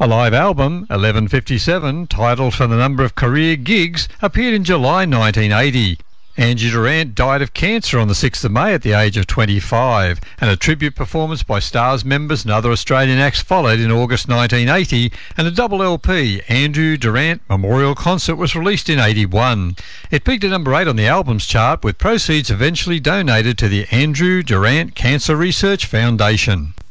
A live album, 1157, titled For the Number of Career Gigs, appeared in July 1980. Andrew Durant died of cancer on the 6th of May at the age of 25, and a tribute performance by Stars members and other Australian acts followed in August 1980, and a double LP, Andrew Durant Memorial Concert, was released in 81. It peaked at number 8 on the albums chart, with proceeds eventually donated to the Andrew Durant Cancer Research Foundation.